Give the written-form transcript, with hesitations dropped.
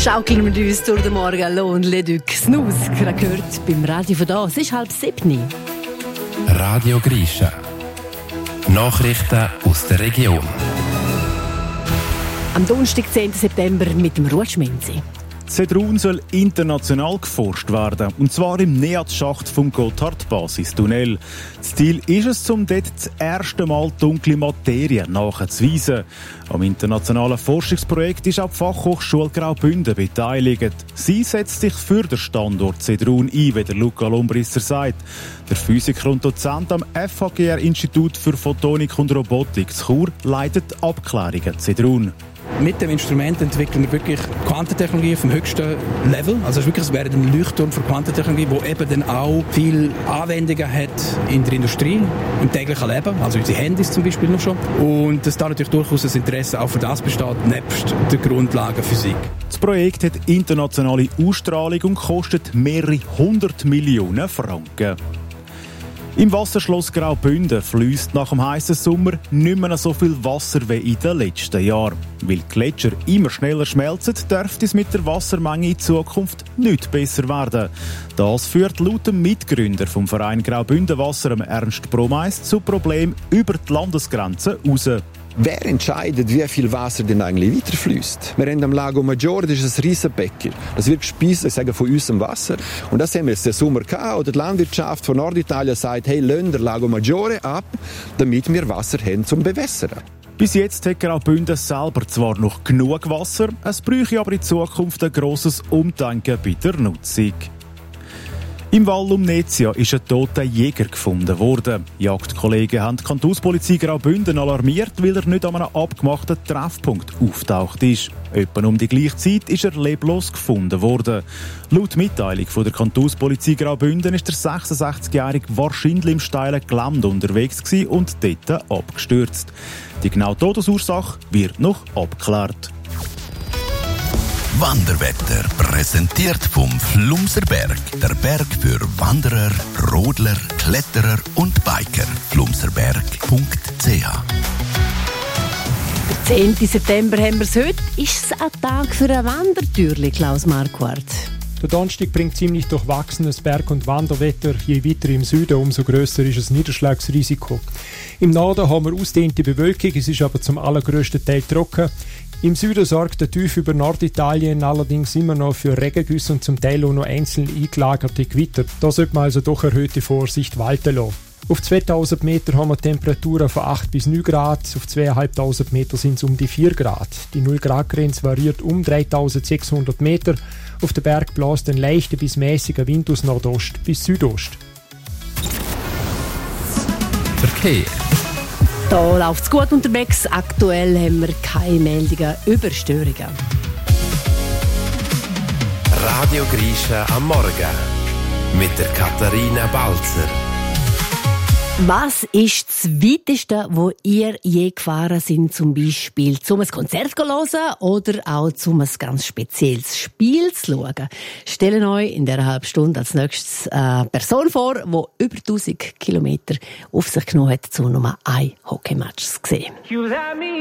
Schaukeln wir uns durch den Morgen. Lohn, Leduc, Snooze. Gehört beim Radio von da. Es ist 6:30. Radio Grisha. Nachrichten aus der Region. Am Donnerstag, 10. September, mit dem Ruud Schminzi. Zedrun soll international geforscht werden, und zwar im NEAT-Schacht vom Gotthard-Basistunnel. Das Ziel ist es, um dort das erste Mal dunkle Materie nachzuweisen. Am internationalen Forschungsprojekt ist auch die Fachhochschule Graubünden beteiligt. Sie setzt sich für den Standort Zedrun ein, wie der Luca Lombrisser sagt. Der Physiker und Dozent am FHGR-Institut für Photonik und Robotik in Chur leitet Abklärungen Zedrun. Mit dem Instrument entwickeln wir wirklich Quantentechnologie vom höchsten Level. Also es wäre ein Leuchtturm für Quantentechnologie, der eben dann auch viele Anwendungen hat in der Industrie, im täglichen Leben, also unsere Handys zum Beispiel noch schon. Und dass da natürlich durchaus ein Interesse auch für das besteht, nebst der Grundlagenphysik. Das Projekt hat internationale Ausstrahlung und kostet mehrere 100 Millionen Franken. Im Wasserschloss Graubünden fließt nach dem heißen Sommer nicht mehr so viel Wasser wie in den letzten Jahren. Weil die Gletscher immer schneller schmelzen, dürfte es mit der Wassermenge in Zukunft nicht besser werden. Das führt laut dem Mitgründer vom Verein Graubünden Wasser, Ernst Bromeis, zu Problemen über die Landesgrenzen raus. Wer entscheidet, wie viel Wasser denn eigentlich weiterfließt? Wir haben am Lago Maggiore, das ist ein Riesenbecken. Das wird gespeist, von unserem Wasser. Und das haben wir jetzt den Sommer gehabt. Oder die Landwirtschaft von Norditalien sagt, hey, lasst den Lago Maggiore ab, damit wir Wasser haben zum Bewässern. Bis jetzt hat Graubünden selber zwar noch genug Wasser, es bräuchte aber in Zukunft ein grosses Umdenken bei der Nutzung. Im Val Lumnezia ist ein toter Jäger gefunden worden. Jagdkollegen haben die Kantonspolizei Graubünden alarmiert, weil er nicht an einem abgemachten Treffpunkt auftaucht ist. Etwa um die gleiche Zeit ist er leblos gefunden worden. Laut Mitteilung von der Kantonspolizei Graubünden ist der 66-Jährige wahrscheinlich im steilen Gelände unterwegs gewesen und dort abgestürzt. Die genaue Todesursache wird noch abgeklärt. Wanderwetter präsentiert vom Flumserberg. Der Berg für Wanderer, Rodler, Kletterer und Biker. flumserberg.ch. Der 10. September haben wir es heute. Ist es ein Tag für ein Wandertürli, Klaus Marquardt? Der Donnerstag bringt ziemlich durchwachsenes Berg- und Wanderwetter. Je weiter im Süden, umso grösser ist das Niederschlagsrisiko. Im Norden haben wir ausdehnte Bewölkung, es ist aber zum allergrößten Teil trocken. Im Süden sorgt der Tief über Norditalien allerdings immer noch für Regengüsse und zum Teil auch noch einzeln eingelagerte Gewitter. Da sollte man also doch erhöhte Vorsicht walten lassen. Auf 2000 Meter haben wir Temperaturen von 8 bis 9 Grad, auf 2500 Meter sind es um die 4 Grad. Die 0-Grad-Grenze variiert um 3600 Meter. Auf den Berg bläst ein leichter bis mäßiger Wind aus Nordost bis Südost. Verkehr. Da läuft es gut unterwegs. Aktuell haben wir keine Meldungen über Störungen. Radio Grisha am Morgen. Mit der Katharina Balzer. Was ist das Weiteste, wo ihr je gefahren seid, zum Beispiel zum ein Konzert zu hören oder auch zum ein ganz spezielles Spiel zu schauen? Stellen euch in dieser halben Stunde als nächstes eine Person vor, die über 1000 Kilometer auf sich genommen hat, um nur ein Hockeymatch zu sehen.